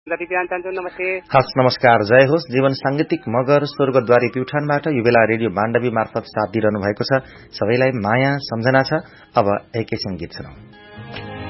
जति बिहान चाहन्छु। नमस्ते। हस्, नमस्कार, जय होस्। जीवन सांगीतिक मगर स्वर्गद्वारी प्युठानबाट युबेला रेडियो माण्डवी मार्फत साथ दिइरहनु भएको छ। सबैलाई माया सम्झना छ। अब एकैछिन गीत सुनौ।